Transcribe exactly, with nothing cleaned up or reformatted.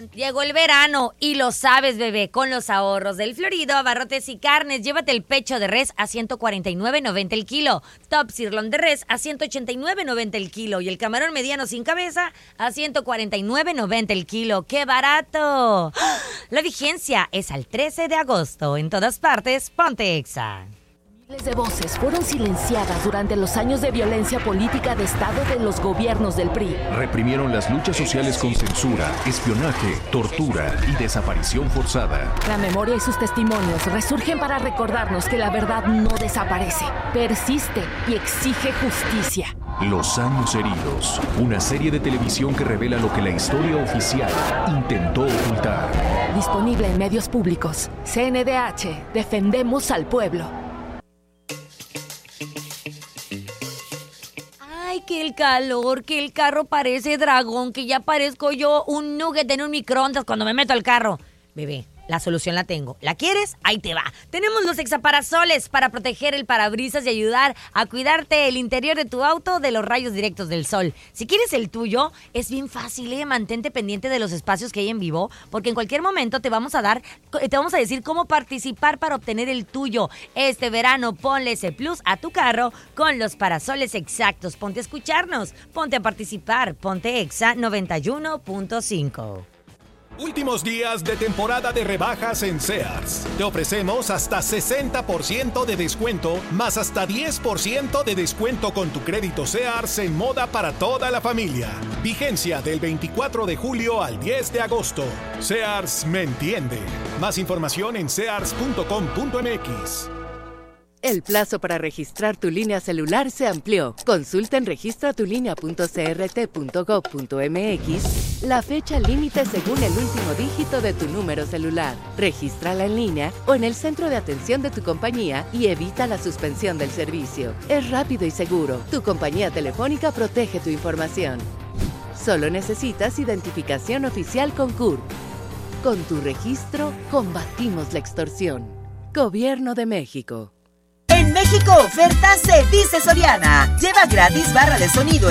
Llegó el verano y lo sabes, bebé, con los ahorros del Florido, abarrotes y carnes. Llévate el pecho de res a ciento cuarenta y nueve noventa el kilo, top sirloin de res a ciento ochenta y nueve noventa el kilo y el camarón mediano sin cabeza a ciento cuarenta y nueve noventa el kilo. ¡Qué barato! La vigencia es al trece de agosto. En todas partes, ponte Exa. Miles de voces fueron silenciadas durante los años de violencia política de Estado de los gobiernos del P R I. Reprimieron las luchas sociales con censura, espionaje, tortura y desaparición forzada. La memoria y sus testimonios resurgen para recordarnos que la verdad no desaparece, persiste y exige justicia. Los años heridos, una serie de televisión que revela lo que la historia oficial intentó ocultar. Disponible en medios públicos. C N D H, defendemos al pueblo. Ay, que el calor, que el carro parece dragón, que ya parezco yo un nugget en un microondas cuando me meto al carro. Bebé, la solución la tengo. ¿La quieres? Ahí te va. Tenemos los hexaparasoles para proteger el parabrisas y ayudar a cuidarte el interior de tu auto de los rayos directos del sol. Si quieres el tuyo, es bien fácil, ¿eh? Mantente pendiente de los espacios que hay en vivo, porque en cualquier momento te vamos a dar, te vamos a decir cómo participar para obtener el tuyo. Este verano ponle ese plus a tu carro con los parasoles exactos. Ponte a escucharnos, ponte a participar, ponte Exa noventa y uno punto cinco. Últimos días de temporada de rebajas en Sears. Te ofrecemos hasta sesenta por ciento de descuento, más hasta diez por ciento de descuento con tu crédito Sears en moda para toda la familia. Vigencia del veinticuatro de julio al diez de agosto. Sears me entiende. Más información en sears punto com punto m x. El plazo para registrar tu línea celular se amplió. Consulta en registra tu línea punto c r t punto gov punto m x la fecha límite según el último dígito de tu número celular. Regístrala en línea o en el centro de atención de tu compañía y evita la suspensión del servicio. Es rápido y seguro. Tu compañía telefónica protege tu información. Solo necesitas identificación oficial con C U R. Con tu registro, combatimos la extorsión. Gobierno de México. En México, oferta se dice Soriana. Lleva gratis barra de sonido